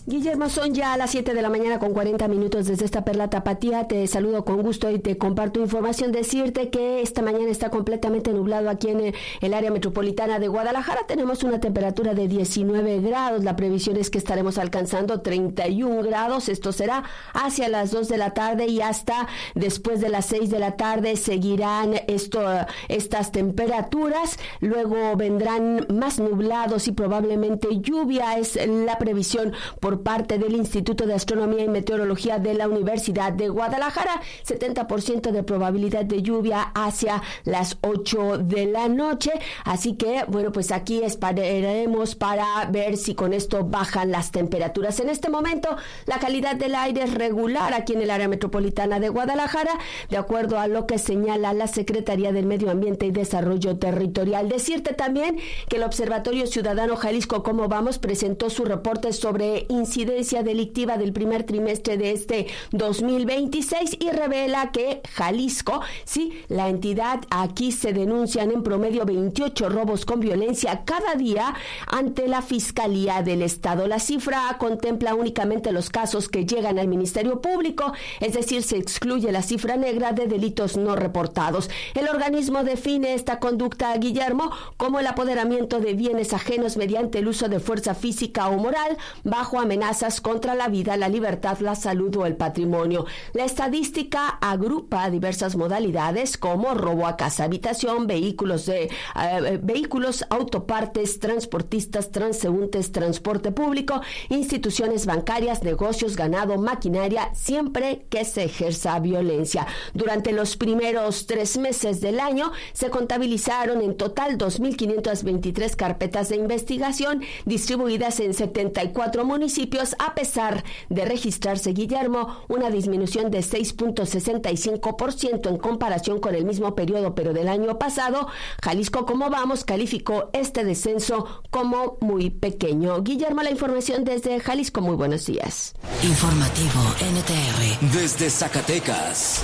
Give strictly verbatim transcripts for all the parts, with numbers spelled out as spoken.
Guillermo, son ya a las siete de la mañana con cuarenta minutos desde esta Perla Tapatía. Te saludo con gusto y te comparto información. Decirte que esta mañana está completamente nublado aquí en el área metropolitana de Guadalajara. Tenemos una temperatura de diecinueve grados. La previsión es que estaremos alcanzando treinta y un grados. Esto será hacia las dos de la tarde y hasta después de las seis de la tarde seguirán esto, estas temperaturas. Luego vendrán más nublados y probablemente lluvia. Es la previsión por por parte del Instituto de Astronomía y Meteorología de la Universidad de Guadalajara. setenta por ciento de probabilidad de lluvia hacia las ocho de la noche. Así que, bueno, pues aquí esperaremos para ver si con esto bajan las temperaturas. En este momento, la calidad del aire es regular aquí en el área metropolitana de Guadalajara, de acuerdo a lo que señala la Secretaría del Medio Ambiente y Desarrollo Territorial. Decirte también que el Observatorio Ciudadano Jalisco Cómo Vamos presentó su reporte sobre incidencia delictiva del primer trimestre de este dos mil veintiséis y revela que Jalisco, sí, la entidad, aquí se denuncian en promedio veintiocho robos con violencia cada día ante la Fiscalía del Estado. La cifra contempla únicamente los casos que llegan al Ministerio Público, es decir, se excluye la cifra negra de delitos no reportados. El organismo define esta conducta, Guillermo, como el apoderamiento de bienes ajenos mediante el uso de fuerza física o moral bajo amenazas contra la vida, la libertad, la salud o el patrimonio. La estadística agrupa diversas modalidades como robo a casa, habitación, vehículos de eh, vehículos, autopartes, transportistas, transeúntes, transporte público, instituciones bancarias, negocios, ganado, maquinaria, siempre que se ejerza violencia. Durante los primeros tres meses del año se contabilizaron en total dos mil quinientas veintitrés carpetas de investigación distribuidas en setenta y cuatro municipios, a pesar de registrarse, Guillermo, una disminución de seis punto sesenta y cinco por ciento en comparación con el mismo periodo, pero del año pasado. Jalisco Cómo Vamos calificó este descenso como muy pequeño. Guillermo, la información desde Jalisco. Muy buenos días. Informativo N T R desde Zacatecas.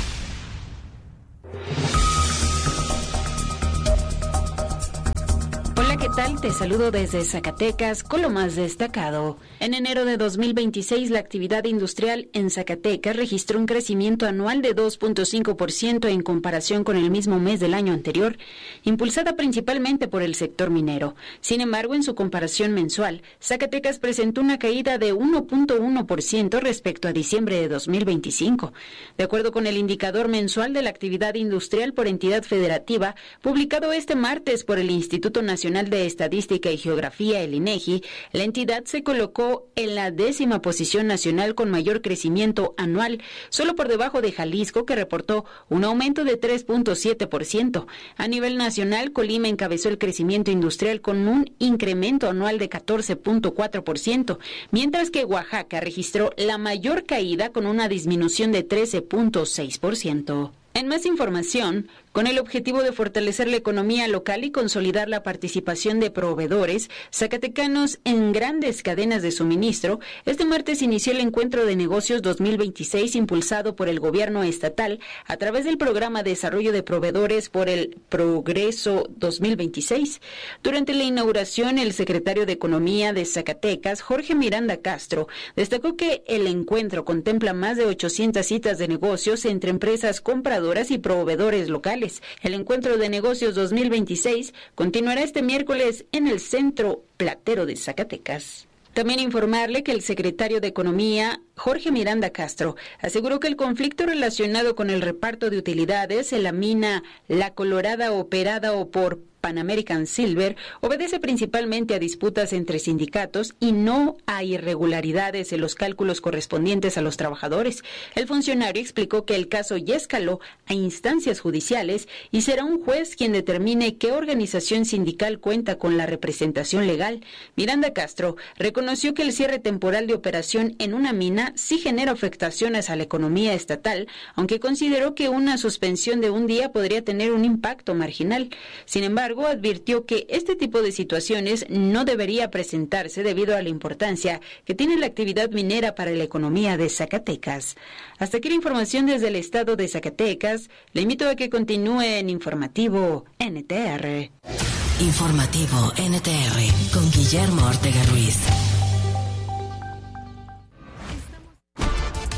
¿Qué tal? Te saludo desde Zacatecas con lo más destacado. En enero de dos mil veintiséis, la actividad industrial en Zacatecas registró un crecimiento anual de dos punto cinco por ciento en comparación con el mismo mes del año anterior, impulsada principalmente por el sector minero. Sin embargo, en su comparación mensual, Zacatecas presentó una caída de uno punto uno por ciento respecto a diciembre de dos mil veinticinco. De acuerdo con el indicador mensual de la actividad industrial por entidad federativa, publicado este martes por el Instituto Nacional de Estadística y Geografía, el INEGI, la entidad se colocó en la décima posición nacional con mayor crecimiento anual, solo por debajo de Jalisco, que reportó un aumento de tres punto siete por ciento. A nivel nacional, Colima encabezó el crecimiento industrial con un incremento anual de catorce punto cuatro por ciento, mientras que Oaxaca registró la mayor caída con una disminución de trece punto seis por ciento. En más información, con el objetivo de fortalecer la economía local y consolidar la participación de proveedores zacatecanos en grandes cadenas de suministro, este martes inició el Encuentro de Negocios dos mil veintiséis impulsado por el gobierno estatal a través del Programa de Desarrollo de Proveedores por el Progreso dos mil veintiséis. Durante la inauguración, el secretario de Economía de Zacatecas, Jorge Miranda Castro, destacó que el encuentro contempla más de ochocientas citas de negocios entre empresas compradoras y proveedores locales. El Encuentro de Negocios dos mil veintiséis continuará este miércoles en el Centro Platero de Zacatecas. También informarle que el secretario de Economía, Jorge Miranda Castro, aseguró que el conflicto relacionado con el reparto de utilidades en la mina La Colorada, operada o por Pan American Silver, obedece principalmente a disputas entre sindicatos y no a irregularidades en los cálculos correspondientes a los trabajadores. El funcionario explicó que el caso ya escaló a instancias judiciales y será un juez quien determine qué organización sindical cuenta con la representación legal. Miranda Castro reconoció que el cierre temporal de operación en una mina sí genera afectaciones a la economía estatal, aunque consideró que una suspensión de un día podría tener un impacto marginal. Sin embargo, advirtió que este tipo de situaciones no debería presentarse debido a la importancia que tiene la actividad minera para la economía de Zacatecas. Hasta aquí la información desde el estado de Zacatecas. Le invito a que continúe en Informativo N T R. Informativo N T R con Guillermo Ortega Ruiz.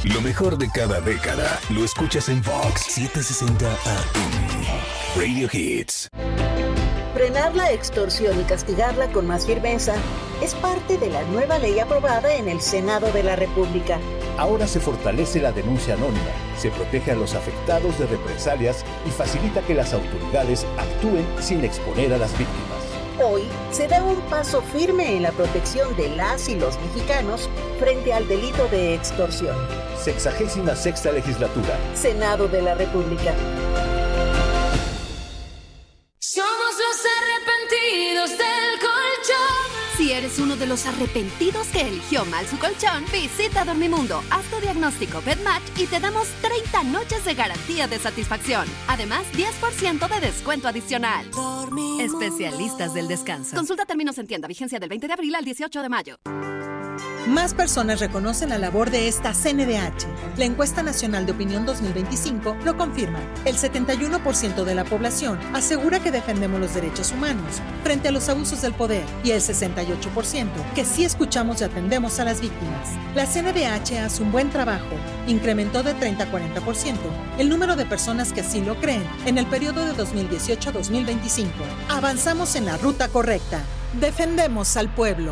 Lo mejor de cada década lo escuchas en Vox setecientos sesenta A M. Radio Hits. Frenar la extorsión y castigarla con más firmeza es parte de la nueva ley aprobada en el Senado de la República. Ahora se fortalece la denuncia anónima, se protege a los afectados de represalias y facilita que las autoridades actúen sin exponer a las víctimas. Hoy se da un paso firme en la protección de las y los mexicanos frente al delito de extorsión. Sexagésima sexta legislatura. Senado de la República. Somos los arrepentidos del colchón. Si eres uno de los arrepentidos que eligió mal su colchón, visita Dormimundo, haz tu diagnóstico BedMatch y te damos treinta noches de garantía de satisfacción. Además, diez por ciento de descuento adicional. Dormimundo. Especialistas del descanso. Consulta términos en tienda. Vigencia del veinte de abril al dieciocho de mayo. Más personas reconocen la labor de esta C N D H. La encuesta nacional de opinión dos mil veinticinco lo confirma. El setenta y uno por ciento de la población asegura que defendemos los derechos humanos frente a los abusos del poder y el sesenta y ocho por ciento que sí escuchamos y atendemos a las víctimas. La C N D H hace un buen trabajo. Incrementó de treinta a cuarenta por ciento el número de personas que así lo creen en el periodo de dos mil dieciocho a dos mil veinticinco. Avanzamos en la ruta correcta. Defendemos al pueblo.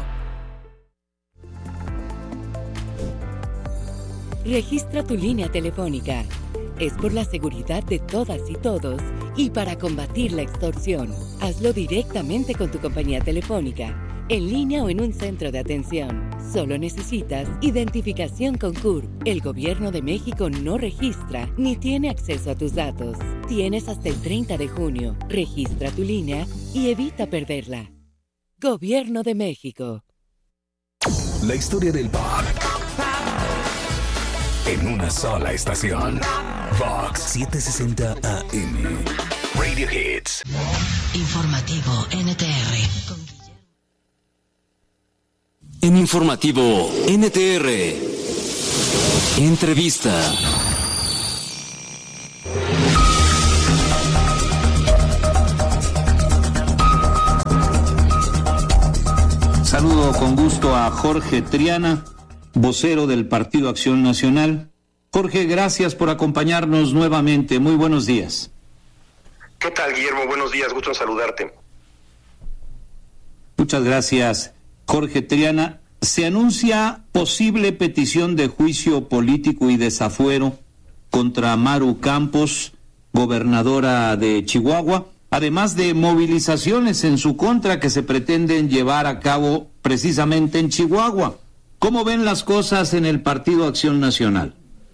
Registra tu línea telefónica. Es por la seguridad de todas y todos y para combatir la extorsión. Hazlo directamente con tu compañía telefónica, en línea o en un centro de atención. Solo necesitas identificación con C U R P. El Gobierno de México no registra ni tiene acceso a tus datos. Tienes hasta el treinta de junio. Registra tu línea y evita perderla. Gobierno de México. La historia del pop en una sola estación. Vox setecientos sesenta A M. Radio Hits. Informativo N T R. En Informativo N T R. Entrevista. Saludo con gusto a Jorge Triana, vocero del Partido Acción Nacional. Jorge, gracias por acompañarnos nuevamente. Muy buenos días. ¿Qué tal, Guillermo? Buenos días, gusto en saludarte. Muchas gracias, Jorge Triana. Se anuncia posible petición de juicio político y desafuero contra Maru Campos, gobernadora de Chihuahua, además de movilizaciones en su contra que se pretenden llevar a cabo precisamente en Chihuahua. ¿Cómo ven las cosas en el Partido Acción Nacional?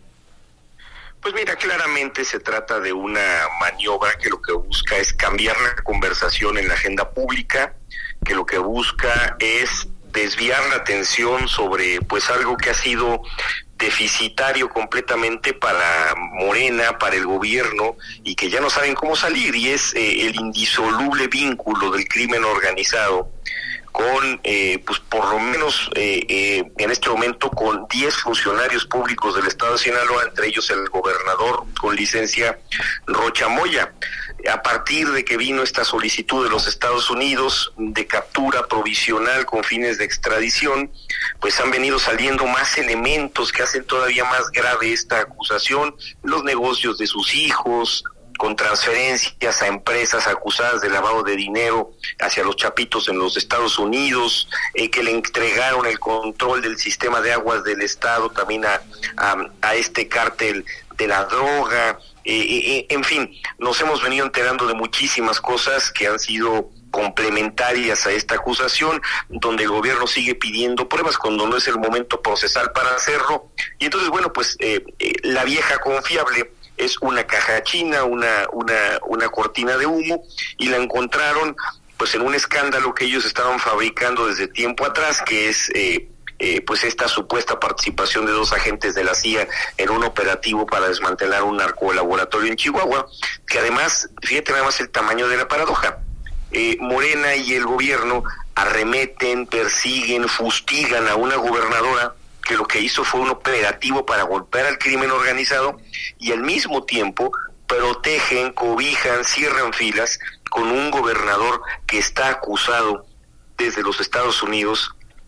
Pues mira, claramente se trata de una maniobra que lo que busca es cambiar la conversación en la agenda pública, que lo que busca es desviar la atención sobre pues algo que ha sido deficitario completamente para Morena, para el gobierno, y que ya no saben cómo salir, y es eh, el indisoluble vínculo del crimen organizado con, eh, pues por lo menos eh, eh, en este momento con diez funcionarios públicos del estado de Sinaloa, entre ellos el gobernador con licencia Rocha Moya. A partir de que vino esta solicitud de los Estados Unidos de captura provisional con fines de extradición, pues han venido saliendo más elementos que hacen todavía más grave esta acusación, los negocios de sus hijos, con transferencias a empresas acusadas de lavado de dinero hacia los chapitos en los Estados Unidos, eh, que le entregaron el control del sistema de aguas del Estado también a, a, a este cártel de la droga, eh, eh, en fin, nos hemos venido enterando de muchísimas cosas que han sido complementarias a esta acusación, donde el gobierno sigue pidiendo pruebas cuando no es el momento procesal para hacerlo, y entonces bueno, pues eh, eh, la vieja confiable es una caja china, una una una cortina de humo, y la encontraron pues en un escándalo que ellos estaban fabricando desde tiempo atrás, que es eh, eh, pues esta supuesta participación de dos agentes de la C I A en un operativo para desmantelar un narcolaboratorio en Chihuahua, que además, fíjate nada más el tamaño de la paradoja, eh, Morena y el gobierno arremeten, persiguen, fustigan a una gobernadora que lo que hizo fue un operativo para golpear al crimen organizado, y al mismo tiempo protegen, cobijan, cierran filas con un gobernador que está acusado desde los Estados Unidos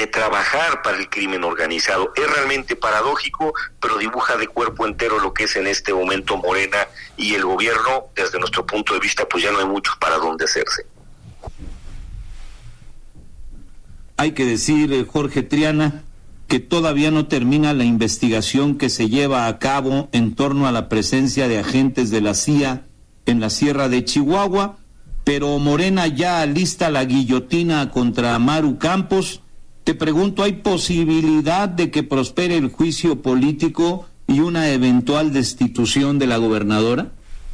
de trabajar para el crimen organizado. Es realmente paradójico, pero dibuja de cuerpo entero lo que es en este momento Morena y el gobierno. Desde nuestro punto de vista, pues ya no hay mucho para dónde hacerse. Hay que decir, Jorge Triana, que todavía no termina la investigación que se lleva a cabo en torno a la presencia de agentes de la C I A en la Sierra de Chihuahua, pero Morena ya alista la guillotina contra Maru Campos. Te pregunto, ¿hay posibilidad de que prospere el juicio político y una eventual destitución de la gobernadora?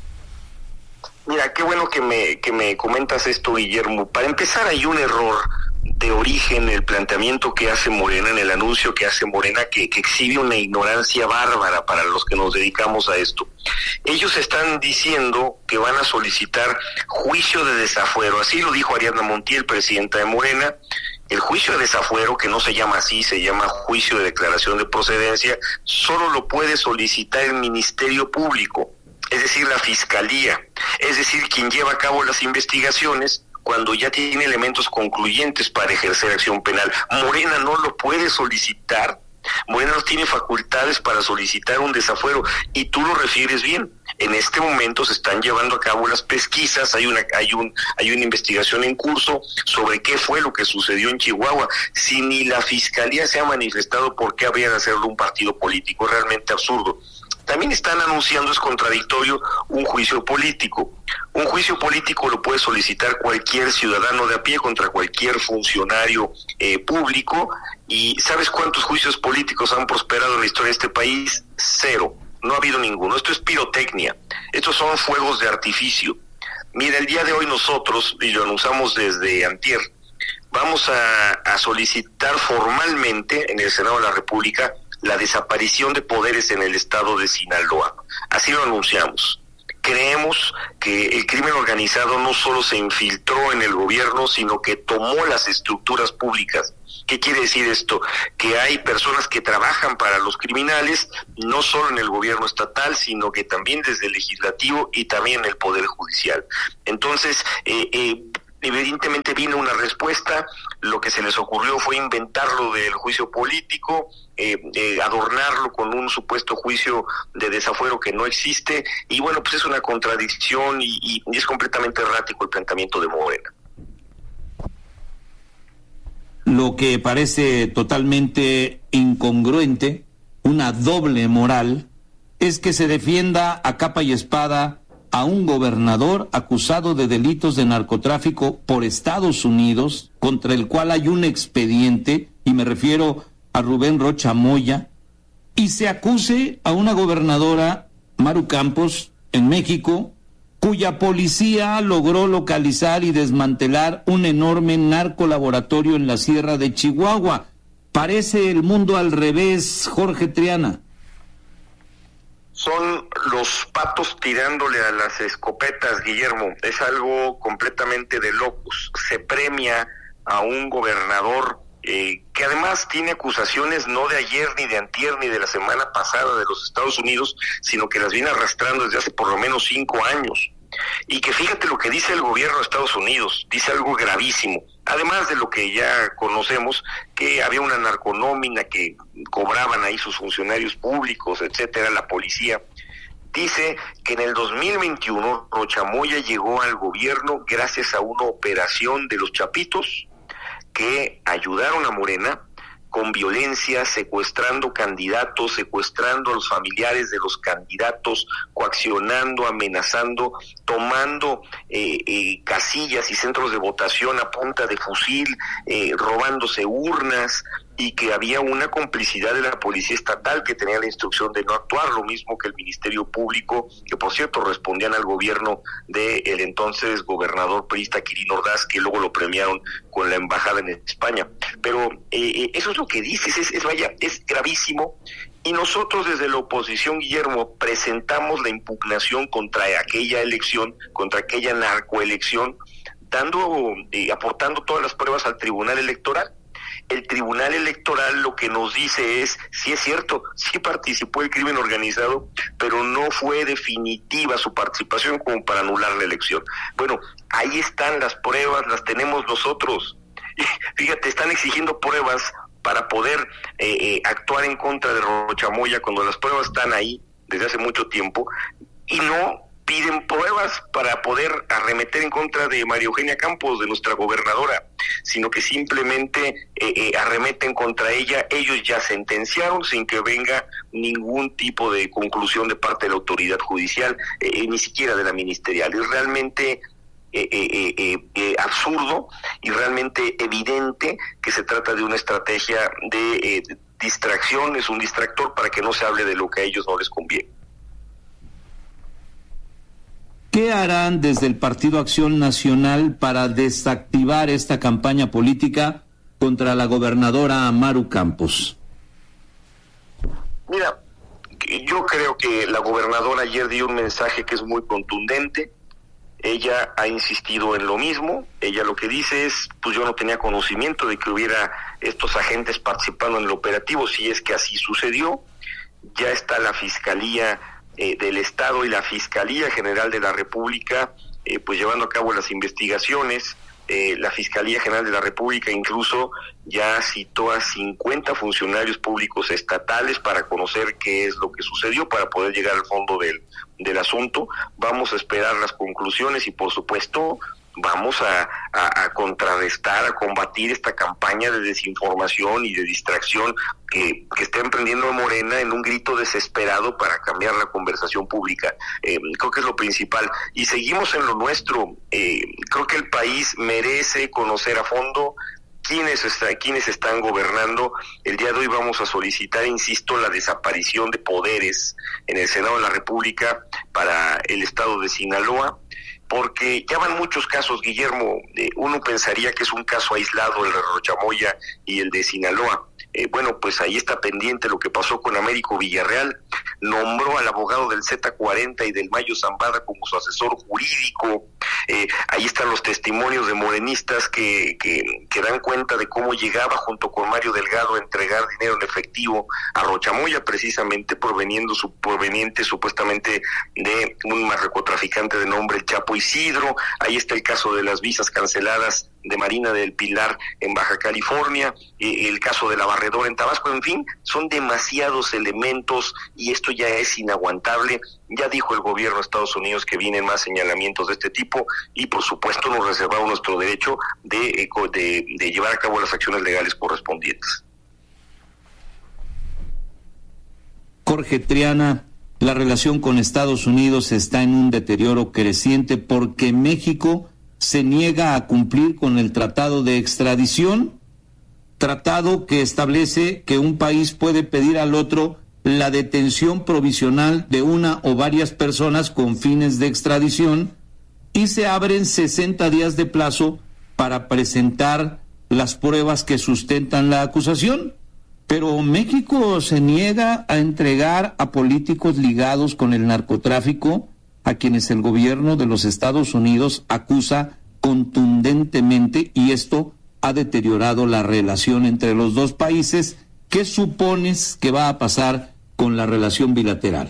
Mira, qué bueno que me, que me comentas esto, Guillermo. Para empezar, hay un error de origen el planteamiento que hace Morena, en el anuncio que hace Morena, que, que exhibe una ignorancia bárbara para los que nos dedicamos a esto. Ellos están diciendo que van a solicitar juicio de desafuero, así lo dijo Ariadna Montiel, presidenta de Morena. El juicio de desafuero, que no se llama así, se llama juicio de declaración de procedencia, solo lo puede solicitar el Ministerio Público, es decir, la Fiscalía, es decir, quien lleva a cabo las investigaciones cuando ya tiene elementos concluyentes para ejercer acción penal. Morena no lo puede solicitar. Morena no tiene facultades para solicitar un desafuero, y tú lo refieres bien. En este momento se están llevando a cabo las pesquisas, hay una hay un hay una investigación en curso sobre qué fue lo que sucedió en Chihuahua. Si ni la Fiscalía se ha manifestado, ¿por qué habría de hacerlo un partido político? Es realmente absurdo. También están anunciando, es contradictorio, un juicio político. Un juicio político lo puede solicitar cualquier ciudadano de a pie contra cualquier funcionario eh, público. ¿Y sabes cuántos juicios políticos han prosperado en la historia de este país? Cero. No ha habido ninguno. Esto es pirotecnia. Estos son fuegos de artificio. Mira, el día de hoy nosotros, y lo anunciamos desde antier, vamos a, a solicitar formalmente en el Senado de la República la desaparición de poderes en el estado de Sinaloa. Así lo anunciamos. Creemos que el crimen organizado no solo se infiltró en el gobierno, sino que tomó las estructuras públicas. ¿Qué quiere decir esto? Que hay personas que trabajan para los criminales, no solo en el gobierno estatal, sino que también desde el legislativo y también en el Poder Judicial. Entonces, eh, eh, evidentemente vino una respuesta. Lo que se les ocurrió fue inventarlo del juicio político, eh, eh, adornarlo con un supuesto juicio de desafuero que no existe, y bueno, pues es una contradicción y, y, y es completamente errático el planteamiento de Morena. Lo que parece totalmente incongruente, una doble moral, es que se defienda a capa y espada a un gobernador acusado de delitos de narcotráfico por Estados Unidos, contra el cual hay un expediente, y me refiero a Rubén Rocha Moya, y se acuse a una gobernadora, Maru Campos, en México, cuya policía logró localizar y desmantelar un enorme narcolaboratorio en la Sierra de Chihuahua. Parece el mundo al revés, Jorge Triana. Son los patos tirándole a las escopetas, Guillermo. Es algo completamente de locos. Se premia a un gobernador eh, que además tiene acusaciones no de ayer, ni de antier, ni de la semana pasada de los Estados Unidos, sino que las viene arrastrando desde hace por lo menos cinco años. Y que fíjate lo que dice el gobierno de Estados Unidos, dice algo gravísimo. Además de lo que ya conocemos, que había una narconómina que cobraban ahí sus funcionarios públicos, etcétera, la policía. Dice que en el dos mil veintiuno Rocha Moya llegó al gobierno gracias a una operación de los Chapitos que ayudaron a Morena con violencia, secuestrando candidatos, secuestrando a los familiares de los candidatos, coaccionando, amenazando, tomando eh, eh, casillas y centros de votación a punta de fusil, eh, robándose urnas, y que había una complicidad de la policía estatal que tenía la instrucción de no actuar, lo mismo que el Ministerio Público, que por cierto respondían al gobierno del entonces gobernador priista Quirino Ordaz, que luego lo premiaron con la embajada en España. Pero eh, eso es lo que dices, es, es vaya, es gravísimo. Y nosotros desde la oposición, Guillermo, presentamos la impugnación contra aquella elección, contra aquella narcoelección, dando, eh, aportando todas las pruebas al Tribunal Electoral. El Tribunal Electoral lo que nos dice es, sí es cierto, sí participó el crimen organizado, pero no fue definitiva su participación como para anular la elección. Bueno, ahí están las pruebas, las tenemos nosotros. fíjate, están exigiendo pruebas para poder eh, eh, actuar en contra de Rochamoya cuando las pruebas están ahí desde hace mucho tiempo, y no piden pruebas para poder arremeter en contra de María Eugenia Campos, de nuestra gobernadora, sino que simplemente eh, eh, arremeten contra ella. Ellos ya sentenciaron sin que venga ningún tipo de conclusión de parte de la autoridad judicial, eh, ni siquiera de la ministerial. Es realmente eh, eh, eh, eh, absurdo y realmente evidente que se trata de una estrategia de eh, distracción, es un distractor para que no se hable de lo que a ellos no les conviene. ¿Qué harán desde el Partido Acción Nacional para desactivar esta campaña política contra la gobernadora Maru Campos? Mira, yo creo que la gobernadora ayer dio un mensaje que es muy contundente. Ella ha insistido en lo mismo. Ella lo que dice es, pues yo no tenía conocimiento de que hubiera estos agentes participando en el operativo, si es que así sucedió. Ya está la Fiscalía Eh, del Estado y la Fiscalía General de la República, eh, pues llevando a cabo las investigaciones. Eh, la Fiscalía General de la República incluso ya citó a cincuenta funcionarios públicos estatales para conocer qué es lo que sucedió, para poder llegar al fondo del, del asunto. Vamos a esperar las conclusiones y, por supuesto, vamos a, a, a contrarrestar, a combatir esta campaña de desinformación y de distracción que, que está emprendiendo Morena en un grito desesperado para cambiar la conversación pública. Eh, creo que es lo principal. Y seguimos en lo nuestro. Eh, creo que el país merece conocer a fondo quiénes, está, quiénes están gobernando. El día de hoy vamos a solicitar, insisto, la desaparición de poderes en el Senado de la República para el estado de Sinaloa, porque ya van muchos casos, Guillermo. Eh, uno pensaría que es un caso aislado el de Rochamoya y el de Sinaloa. Eh, bueno, pues ahí está pendiente lo que pasó con Américo Villarreal. Nombró al abogado del Z cuarenta y del Mayo Zambada como su asesor jurídico. Eh, ahí están los testimonios de morenistas que, que, que dan cuenta de cómo llegaba junto con Mario Delgado a entregar dinero en efectivo a Rochamoya, precisamente proveniendo su, proveniente supuestamente de un narcotraficante de nombre el Chapo Isidro. Ahí está el caso de las visas canceladas de Marina del Pilar en Baja California, eh, el caso de la Barredora en Tabasco. En fin, son demasiados elementos y esto ya es inaguantable. Ya dijo el gobierno de Estados Unidos que vienen más señalamientos de este tipo y, por supuesto, nos reservamos nuestro derecho de, de, de llevar a cabo las acciones legales correspondientes. Jorge Triana, la relación con Estados Unidos está en un deterioro creciente porque México se niega a cumplir con el tratado de extradición, tratado que establece que un país puede pedir al otro la detención provisional de una o varias personas con fines de extradición, y se abren sesenta días de plazo para presentar las pruebas que sustentan la acusación. Pero México se niega a entregar a políticos ligados con el narcotráfico, a quienes el gobierno de los Estados Unidos acusa contundentemente, y esto ha deteriorado la relación entre los dos países. ¿Qué supones que va a pasar con la relación bilateral?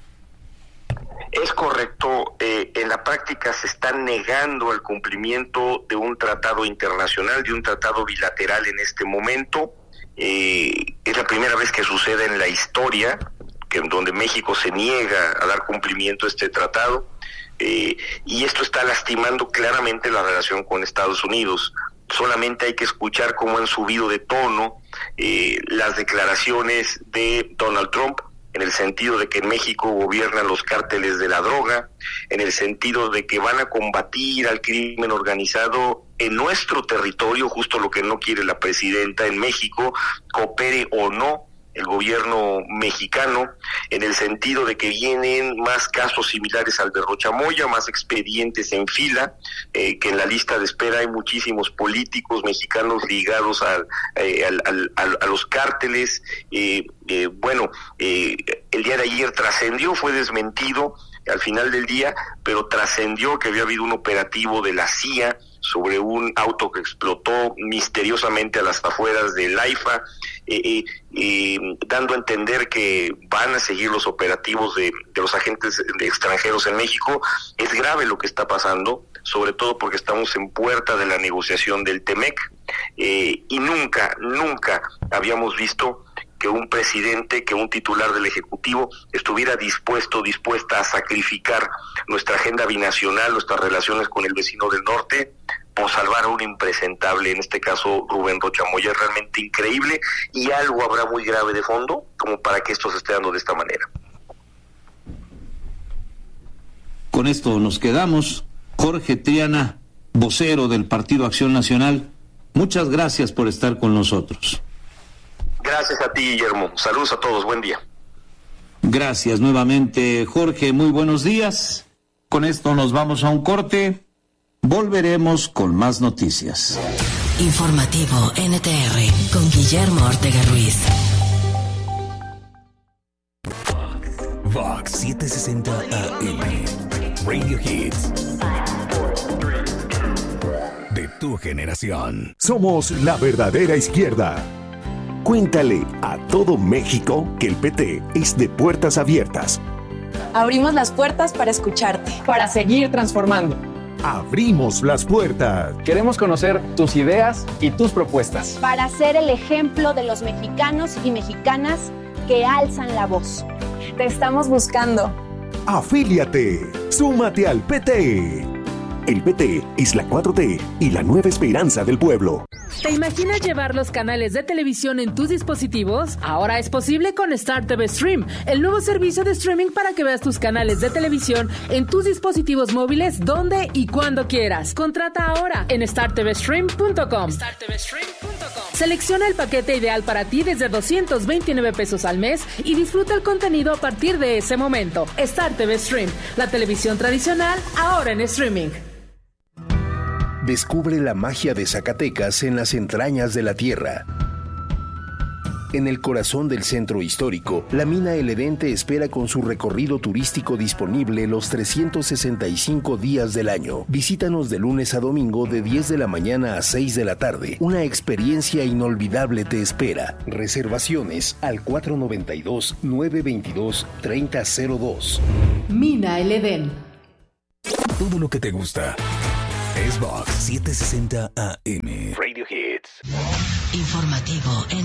Es correcto. Eh, en la práctica se está negando el cumplimiento de un tratado internacional, de un tratado bilateral en este momento. Eh, es la primera vez que sucede en la historia que donde México se niega a dar cumplimiento a este tratado, eh, y esto está lastimando claramente la relación con Estados Unidos. Solamente hay que escuchar cómo han subido de tono eh, las declaraciones de Donald Trump, en el sentido de que en México gobiernan los cárteles de la droga, en el sentido de que van a combatir al crimen organizado en nuestro territorio, justo lo que no quiere la presidenta en México, coopere o no el gobierno mexicano, en el sentido de que vienen más casos similares al de Rochamoya, más expedientes en fila, eh, que en la lista de espera hay muchísimos políticos mexicanos ligados al, eh, al, al, al, a los cárteles. Eh, eh, bueno, eh, el día de ayer trascendió, fue desmentido al final del día, pero trascendió que había habido un operativo de la C I A sobre un auto que explotó misteriosamente a las afueras del AIFA, eh, eh, eh, dando a entender que van a seguir los operativos de, de los agentes de extranjeros en México. Es grave lo que está pasando. sobre todo porque estamos en puerta de la negociación del T-MEC, eh, y nunca, nunca habíamos visto que un presidente, que un titular del Ejecutivo estuviera dispuesto, dispuesta a sacrificar nuestra agenda binacional, nuestras relaciones con el vecino del norte, por salvar a un impresentable, en este caso Rubén Rocha Moya. Es realmente increíble, y algo habrá muy grave de fondo como para que esto se esté dando de esta manera. Con esto nos quedamos. Jorge Triana, vocero del Partido Acción Nacional, muchas gracias por estar con nosotros. Gracias a ti, Guillermo. Saludos a todos. Buen día. Gracias nuevamente, Jorge. Muy buenos días. Con esto nos vamos a un corte. Volveremos con más noticias. Informativo N T R con Guillermo Ortega Ruiz. Vox setecientos sesenta A M. Radio Hits. De tu generación. Somos la verdadera izquierda. Cuéntale a todo México que el P T es de puertas abiertas. Abrimos las puertas para escucharte, para seguir transformando. Abrimos las puertas. Queremos conocer tus ideas y tus propuestas. Para ser el ejemplo de los mexicanos y mexicanas que alzan la voz. Te estamos buscando. Afíliate. Súmate al P T. El P T es la cuatro T y la nueva esperanza del pueblo. ¿Te imaginas llevar los canales de televisión en tus dispositivos? Ahora es posible con Star T V Stream, el nuevo servicio de streaming para que veas tus canales de televisión en tus dispositivos móviles donde y cuando quieras. Contrata ahora en star t v stream punto com. star t v stream punto com. Selecciona el paquete ideal para ti desde doscientos veintinueve pesos al mes y disfruta el contenido a partir de ese momento. Star T V Stream, la televisión tradicional ahora en streaming. Descubre la magia de Zacatecas en las entrañas de la tierra. En el corazón del centro histórico, la mina El Edén te espera con su recorrido turístico disponible los trescientos sesenta y cinco días del año. Visítanos de lunes a domingo de diez de la mañana a seis de la tarde. Una experiencia inolvidable te espera. Reservaciones al cuatro nueve dos, nueve dos dos, tres cero cero dos. Mina El Edén. Todo lo que te gusta es Vox setecientos sesenta A M. Radio Hits. Informativo N